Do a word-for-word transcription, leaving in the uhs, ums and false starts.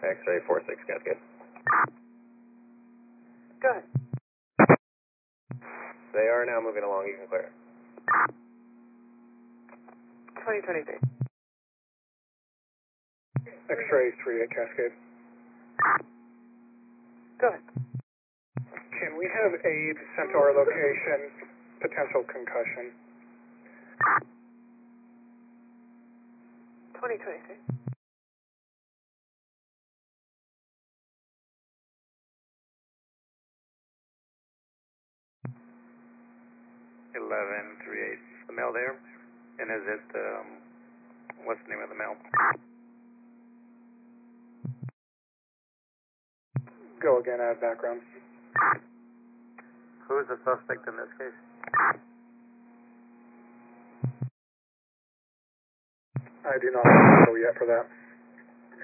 X-ray four six Cascade. Go ahead. They are now moving along, you can clear. twenty twenty-three. X-ray three eight Cascade. Go ahead. Can we have aid sent to our location? Potential concussion. twenty twenty-three. eleven three eight. The male there? And is it, um, what's the name of the male? Go again, add background. Who is the suspect in this case? I do not know yet for that.